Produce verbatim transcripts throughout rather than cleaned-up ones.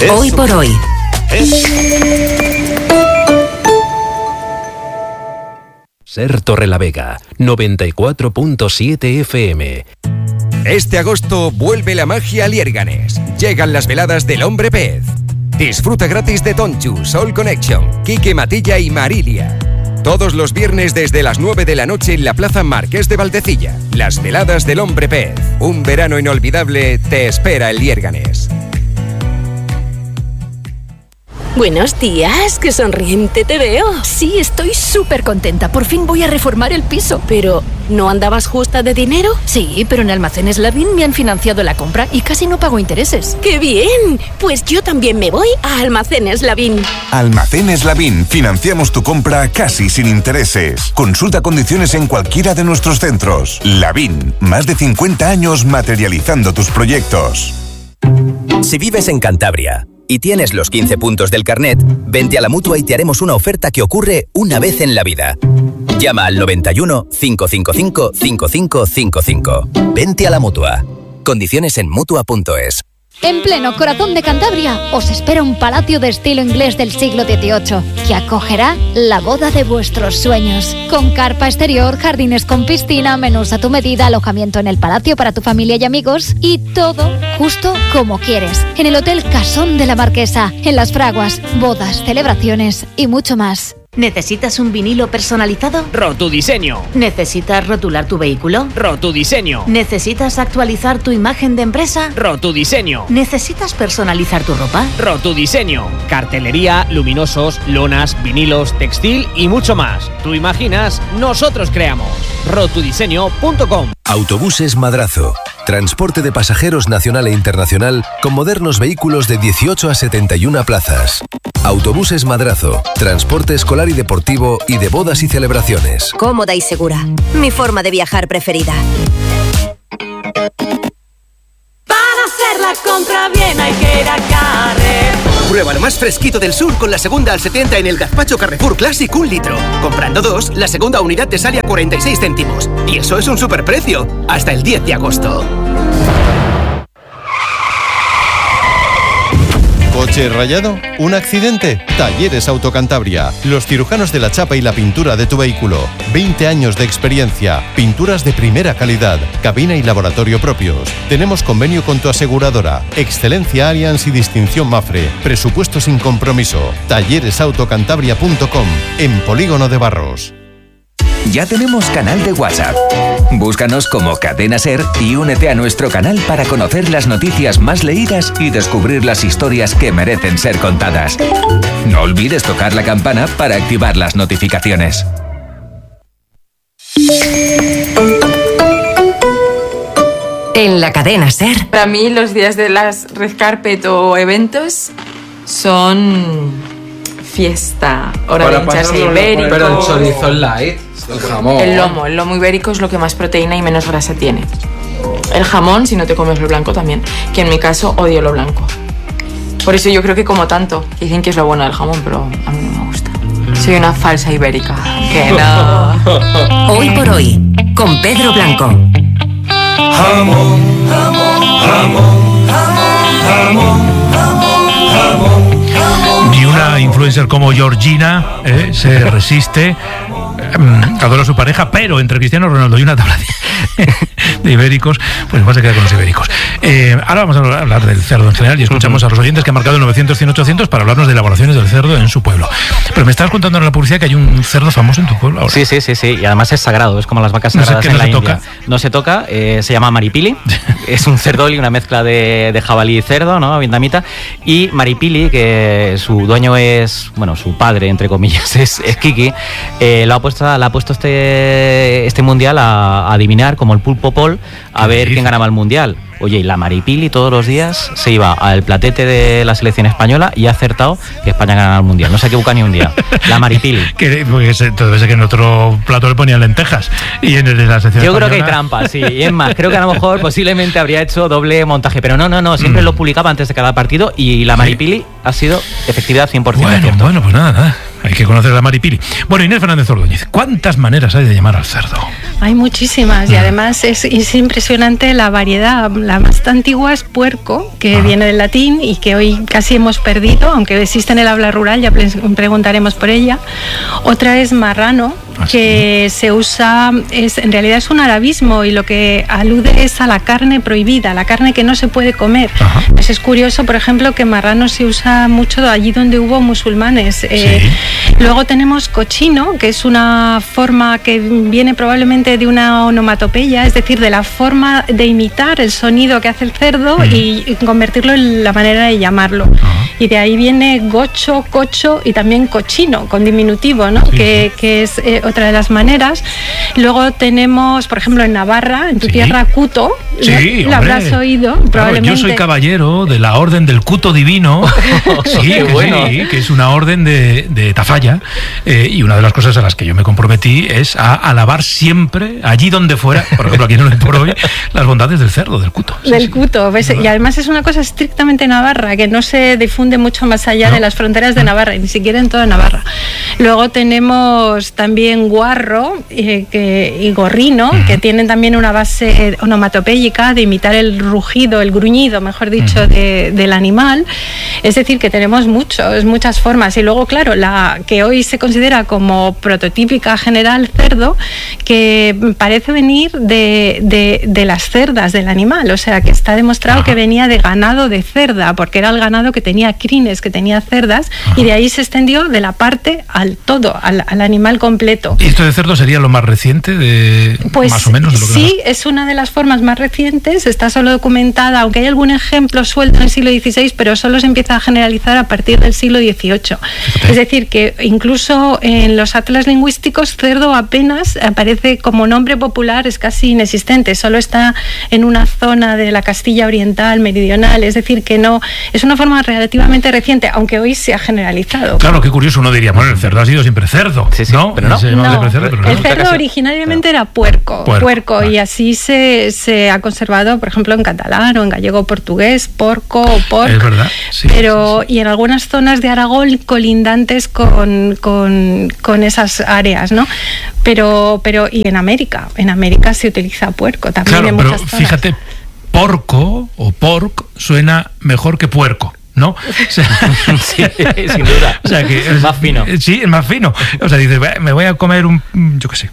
Hoy por hoy. Ser Torrelavega, noventa y cuatro punto siete F M. Este agosto vuelve la magia a Liérganes. Llegan las veladas del Hombre Pez. Disfruta gratis de Tonchu, Soul Connection, Quique Matilla y Marilia. Todos los viernes desde las nueve de la noche en la Plaza Marqués de Valdecilla. Las veladas del Hombre Pez. Un verano inolvidable te espera en Liérganes. Buenos días, qué sonriente te veo. Sí, estoy súper contenta. Por fin voy a reformar el piso. Pero, ¿no andabas justa de dinero? Sí, pero en Almacenes Lavín me han financiado la compra y casi no pago intereses. ¡Qué bien! Pues yo también me voy a Almacenes Lavín. Almacenes Lavín. Financiamos tu compra casi sin intereses. Consulta condiciones en cualquiera de nuestros centros. Lavín. Más de cincuenta años materializando tus proyectos. Si vives en Cantabria y tienes los quince puntos del carnet, vente a la Mutua y te haremos una oferta que ocurre una vez en la vida. Llama al noventa y uno, cinco cinco cinco, cinco cinco cinco cinco. Vente a la Mutua. Condiciones en mutua punto es. En pleno corazón de Cantabria os espera un palacio de estilo inglés del siglo dieciocho que acogerá la boda de vuestros sueños. Con carpa exterior, jardines con piscina, menús a tu medida, alojamiento en el palacio para tu familia y amigos y todo justo como quieres. En el Hotel Casón de la Marquesa, en Las Fraguas, bodas, celebraciones y mucho más. ¿Necesitas un vinilo personalizado? Rotudiseño. ¿Necesitas rotular tu vehículo? Rotudiseño. ¿Necesitas actualizar tu imagen de empresa? Rotudiseño. ¿Necesitas personalizar tu ropa? Rotudiseño. Cartelería, luminosos, lonas, vinilos, textil y mucho más. Tú imaginas, nosotros creamos. rotudiseño punto com. Autobuses Madrazo. Transporte de pasajeros nacional e internacional con modernos vehículos de dieciocho a setenta y una plazas. Autobuses Madrazo. Transporte escolar y deportivo y de bodas y celebraciones. Cómoda y segura. Mi forma de viajar preferida. Para hacer la compra bien hay que ir a Carrefour. Prueba lo más fresquito del sur con la segunda al setenta en el gazpacho Carrefour Classic un litro. Comprando dos, la segunda unidad te sale a cuarenta y seis céntimos. Y eso es un superprecio. Hasta el diez de agosto. ¿Coche rayado? ¿Un accidente? Talleres Autocantabria. Los cirujanos de la chapa y la pintura de tu vehículo. veinte años de experiencia. Pinturas de primera calidad. Cabina y laboratorio propios. Tenemos convenio con tu aseguradora. Excelencia Allianz y distinción Mafre. Presupuesto sin compromiso. talleres autocantabria punto com. En Polígono de Barros. Ya tenemos canal de WhatsApp. Búscanos como Cadena Ser y únete a nuestro canal para conocer las noticias más leídas y descubrir las historias que merecen ser contadas. No olvides tocar la campana para activar las notificaciones. En la Cadena Ser. Para mí los días de las red carpet o eventos son fiesta. Hora de hincharse ibérico. Pero el chorizo light, el jamón. El lomo, el lomo ibérico es lo que más proteína y menos grasa tiene. El jamón, si no te comes lo blanco también, que en mi caso odio lo blanco. Por eso yo creo que como tanto. Dicen que es lo bueno del jamón, pero a mí no me gusta. Soy una falsa ibérica. Que no. Hoy por hoy, con Pedro Blanco. Jamón, jamón, jamón, jamón, jamón, jamón, jamón. Ni una influencer como Georgina eh, se resiste. Adoro a su pareja, pero entre Cristiano Ronaldo y una tabla de, de ibéricos, pues más se queda con los ibéricos. Eh, ahora vamos a hablar del cerdo en general y escuchamos uh-huh. a los oyentes que han marcado el novecientos, cien, ochocientos para hablarnos de elaboraciones del cerdo en su pueblo. Pero me estabas contando en la publicidad que hay un cerdo famoso en tu pueblo ahora. Sí, sí, sí, sí, y además es sagrado, es como las vacas sagradas no sé, en no la se India. Toca. No se toca, eh, se llama maripili, es un cerdoli, una mezcla de, de jabalí y cerdo, ¿no? Vietnamita, y maripili, que su dueño es, bueno, su padre, entre comillas, es, es Kiki, eh, lo ha puesto, la ha puesto este, este mundial a, a adivinar, como el pulpo pol, a ver quién ganaba el mundial. Oye, y la maripili todos los días se iba al platete de la selección española y ha acertado que España ganaba el mundial. No se equivoca ni un día. La maripili. Que, pues, entonces que en otro plato le ponían lentejas. Y en el de la selección Yo española... creo que hay trampas, sí. Y es más, creo que a lo mejor posiblemente habría hecho doble montaje. Pero no, no, no. Siempre mm. lo publicaba antes de cada partido y la maripili sí. ha sido efectividad cien por ciento. Bueno, cierto. bueno, pues nada, nada. hay que conocer a Maripili. Bueno, Inés Fernández Ordóñez, ¿cuántas maneras hay de llamar al cerdo? Hay muchísimas y además es, es impresionante la variedad. La más antigua es puerco, que Ajá. viene del latín y que hoy casi hemos perdido, aunque existe en el habla rural, ya preguntaremos por ella. Otra es marrano, ¿Ah, que sí? se usa, es, en realidad es un arabismo y lo que alude es a la carne prohibida, la carne que no se puede comer. Pues es curioso, por ejemplo, que marrano se usa mucho allí donde hubo musulmanes. Sí. Eh, luego tenemos cochino, que es una forma que viene probablemente de una onomatopeya, es decir, de la forma de imitar el sonido que hace el cerdo mm. y, y convertirlo en la manera de llamarlo. Uh-huh. Y de ahí viene gocho, cocho y también cochino, con diminutivo, ¿no? Sí. Que, que es eh, otra de las maneras. Luego tenemos, por ejemplo, en Navarra, en tu sí. tierra, cuto. Sí, lo, lo habrás oído, claro, probablemente. Yo soy caballero de la Orden del Cuto Divino, sí, que, bueno. sí, que es una orden de, de Tafalla, eh, y una de las cosas a las que yo me comprometí es a alabar siempre, allí donde fuera, por ejemplo aquí en el por hoy, las bondades del cerdo, del cuto. Sí, del sí. cuto, ¿ves? Y además es una cosa estrictamente navarra, que no se difunde mucho más allá no. de las fronteras de Navarra, ni siquiera en toda Navarra. Luego tenemos también guarro eh, que, y gorrino, uh-huh. que tienen también una base onomatopéyica de imitar el rugido, el gruñido, mejor dicho, uh-huh. de, del animal. Es decir, que tenemos muchos, muchas formas. Y luego, claro, la que hoy se considera como prototípica general cerdo, que parece venir de, de, de las cerdas del animal. O sea, que está demostrado uh-huh. que venía de ganado de cerda, porque era el ganado que tenía crines, que tenía cerdas, uh-huh. y de ahí se extendió de la parte al todo, al, al animal completo. ¿Y esto de cerdo sería lo más reciente, de pues, más o menos? De lo que sí, nos... es una de las formas más recientes, está solo documentada, aunque hay algún ejemplo suelto en el siglo dieciséis, pero solo se empieza a generalizar a partir del siglo dieciocho. Fíjate. Es decir, que incluso en los atlas lingüísticos, cerdo apenas aparece como nombre popular, es casi inexistente, solo está en una zona de la Castilla Oriental, meridional, es decir, que no, es una forma relativamente reciente, aunque hoy se ha generalizado. Claro, qué curioso, uno diría, bueno, el cerdo ha sido siempre cerdo, sí, sí, ¿no? Pero no, no. Cerdo, pero el cerdo casi... originariamente era puerco, puerco, puerco vale. y así se, se ha conservado, por ejemplo, en catalán o en gallego portugués, porco o porc. Es verdad, sí, pero sí, sí. y en algunas zonas de Aragón colindantes con, con, con esas áreas, ¿no? Pero, pero y en América, en América se utiliza puerco también claro, en pero muchas zonas. Fíjate, porco o porc suena mejor que puerco, ¿no? O sea, sí, sin duda. O sea, que es más fino. Sí, es más fino. O sea, dices, me voy a comer un, yo qué sé,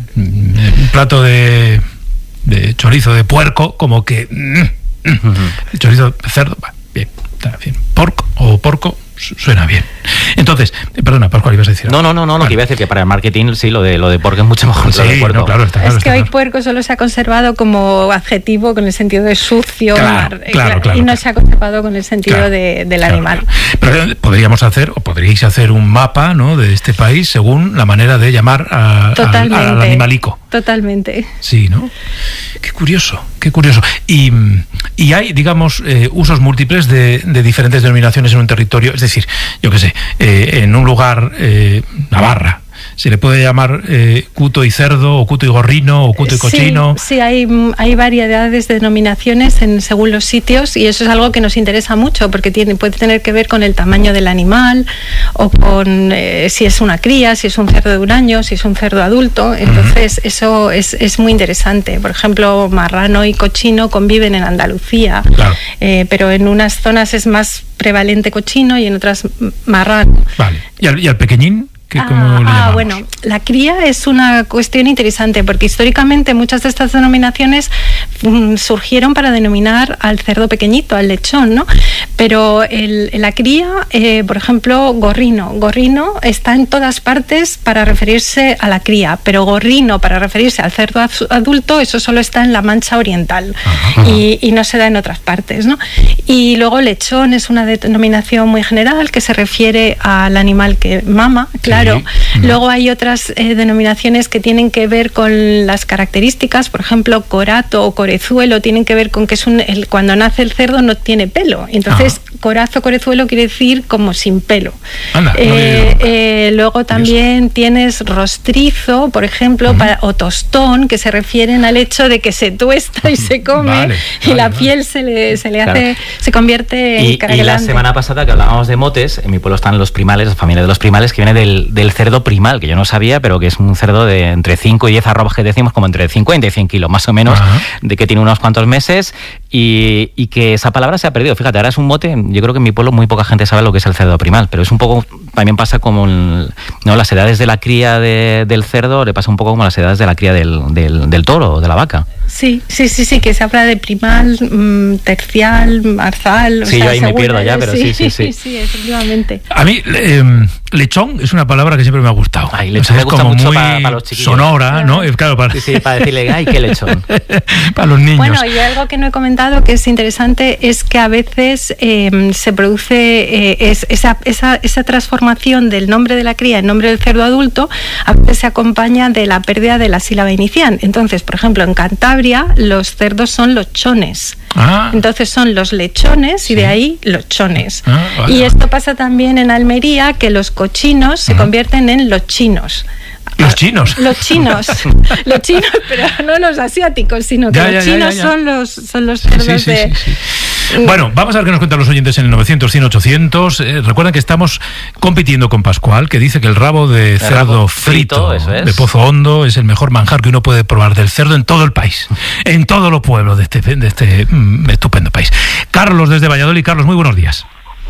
un plato de, de chorizo de puerco, como que mm, mm, uh-huh. chorizo de cerdo, bien, está bien. Porco o porco suena bien. Entonces, perdona, Pascual, ibas a decir algo. No, no, no, no, vale. Lo que iba a decir que para el marketing sí, lo de lo de porco es mucho mejor que sí, lo de puerco. No, claro, está claro, es está que claro. hoy puerco solo se ha conservado como adjetivo con el sentido de sucio, claro, mar, claro, claro, claro, y no claro. se ha conservado con el sentido claro, de, del claro, animal. Claro. Pero podríamos hacer, o podríais hacer un mapa, ¿no?, de este país según la manera de llamar a, al, al animalico. Totalmente. Sí, ¿no? Qué curioso, qué curioso. Y, y hay, digamos, eh, usos múltiples de, de diferentes denominaciones en un territorio. Es decir, yo qué sé, eh, en un lugar, eh, Navarra, se le puede llamar eh, cuto y cerdo, o cuto y gorrino, o cuto y cochino. Sí, sí, hay, hay variedades de denominaciones en, según los sitios, y eso es algo que nos interesa mucho, porque tiene, puede tener que ver con el tamaño del animal, o con eh, si es una cría, si es un cerdo de un año, si es un cerdo adulto. Entonces, uh-huh. eso es, es muy interesante. Por ejemplo, marrano y cochino conviven en Andalucía, claro. eh, pero en unas zonas es más prevalente cochino y en otras marrano. Vale. ¿Y al, y al pequeñín? Ah, ah, bueno, la cría es una cuestión interesante porque históricamente muchas de estas denominaciones mm, surgieron para denominar al cerdo pequeñito, al lechón, ¿no? Pero el, la cría, eh, por ejemplo, gorrino. Gorrino está en todas partes para referirse a la cría, pero gorrino para referirse al cerdo adulto, eso solo está en la Mancha Oriental y, y no se da en otras partes, ¿no? Y luego lechón es una denominación muy general que se refiere al animal que mama, claro. Claro. Sí. Luego hay otras eh, denominaciones que tienen que ver con las características, por ejemplo, corato o corezuelo, tienen que ver con que es un, el, cuando nace el cerdo no tiene pelo. Entonces, ah. corazo, corezuelo quiere decir como sin pelo. Anda, eh, no eh, luego también tienes rostrizo, por ejemplo, uh-huh. para, o tostón, que se refieren al hecho de que se tuesta y se come, vale, y vale, la vale. piel se le, se le claro. hace, se convierte en y, y la semana pasada que hablábamos de motes, en mi pueblo están los primales, la familia de los primales, que viene del, del cerdo primal, que yo no sabía, pero que es un cerdo de entre cinco y diez arrobas, que decimos como entre cincuenta y cien kilos, más o menos, uh-huh. de que tiene unos cuantos meses, y, y que esa palabra se ha perdido. Fíjate, ahora es un mote, yo creo que en mi pueblo muy poca gente sabe lo que es el cerdo primal, pero es un poco, también pasa como el, no, las edades de la cría de, del cerdo, le pasa un poco como las edades de la cría del, del, del toro o de la vaca. Sí, sí, sí, sí, que se habla de primal, mmm, tercial, marzal. Sí, o sea, yo ahí me pierdo ya, pero sí, sí, sí. Sí, sí, efectivamente. A mí, eh, lechón es una palabra que siempre me ha gustado. Ay, lechón o sea, me gusta mucho para pa los chiquillos. Sonora, claro. ¿no? Claro, para... Sí, sí, para decirle, ay, qué lechón. Para los niños. Bueno, y algo que no he comentado que es interesante es que a veces eh, se produce eh, es, esa, esa, esa transformación del nombre de la cría en nombre del cerdo adulto, a veces se acompaña de la pérdida de la sílaba inicial. Entonces, por ejemplo, en Cantabria los cerdos son lochones. Ah. Entonces son los lechones y de ahí lochones. Ah, vale, y esto vale. pasa también en Almería, que los cochinos se uh-huh. convierten en los chinos. Los chinos. Los chinos. Los chinos, pero no los asiáticos, sino que ya, los ya, chinos ya, ya, ya. son los son los cerdos sí, sí, de... Sí, sí, sí. Bueno, vamos a ver qué nos cuentan los oyentes en el novecientos, cien, ochocientos. Eh, recuerden que estamos compitiendo con Pascual, que dice que el rabo de el cerdo rabo frito, frito eso es. de Pozo Hondo es el mejor manjar que uno puede probar del cerdo en todo el país, en todos los pueblos de este, de este mm, estupendo país. Carlos, desde Valladolid. Carlos, muy buenos días.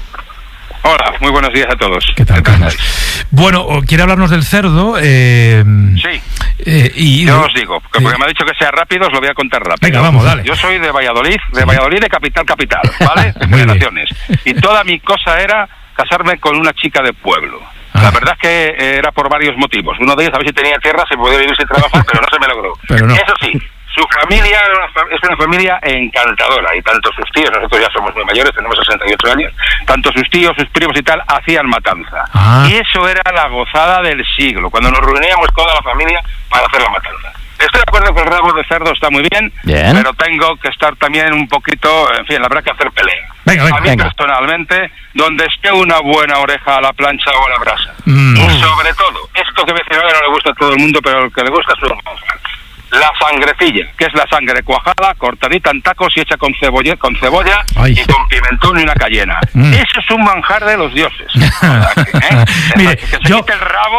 Hola, muy buenos días a todos. ¿Qué tal, Carlos? Bueno, quiere hablarnos del cerdo. Eh, sí. Eh, y, Yo os digo, porque eh, me ha dicho que sea rápido, os lo voy a contar rápido. Venga, vamos, dale. Yo soy de Valladolid, de sí. Valladolid de capital, capital, ¿vale? De generaciones. Y toda mi cosa era casarme con una chica de pueblo. Ah. La verdad es que eh, era por varios motivos. Uno de ellos, a ver si tenía tierra, se podía vivir sin trabajar, pero no se me logró. Pero no. Eso sí. Su familia es una familia encantadora, y tanto sus tíos, nosotros ya somos muy mayores, tenemos sesenta y ocho años, tanto sus tíos, sus primos y tal, hacían matanza. Ah. Y eso era la gozada del siglo, cuando nos reuníamos toda la familia para hacer la matanza. Estoy de acuerdo que el rabo de cerdo está muy bien, bien, pero tengo que estar también un poquito, en fin, habrá que hacer pelea. Venga, venga, a mí venga. personalmente, donde esté una buena oreja a la plancha o a la brasa. Mm. Y sobre todo, esto que me dice no le gusta a todo el mundo, pero el que le gusta es un manjar. La sangrecilla, que es la sangre cuajada, cortadita en tacos y hecha con cebolla, con cebolla y con pimentón y una cayena. Mm. Eso es un manjar de los dioses. ¿Eh? Mire, que se yo quite el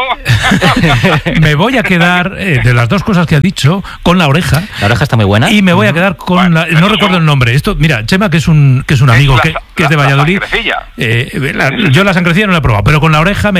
rabo. Me voy a quedar, eh, de las dos cosas que ha dicho, con la oreja. La oreja está muy buena. Y me voy a quedar con bueno, la... No recuerdo el nombre. Esto, mira, Chema, que es un que es un amigo es la, que, que la, es de Valladolid. La sangrecilla. Eh, la, yo la sangrecilla no la he probado, pero con la oreja me